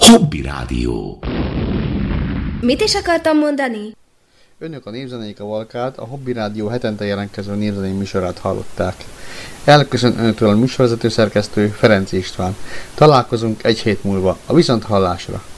Hobby Rádió. Mit is akartam mondani? Önök a Népzenei Kavalkád, a Hobby Rádió hetente jelentkező népzenei műsorát hallották. Elköszön önöktől a műsorvezető szerkesztő Ferenc István. Találkozunk egy hét múlva. A viszonthallásra!